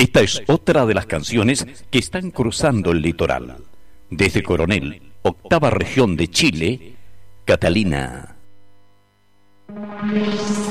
Esta es otra de las canciones que están cruzando el litoral. Desde Coronel, octava región de Chile, Catalina.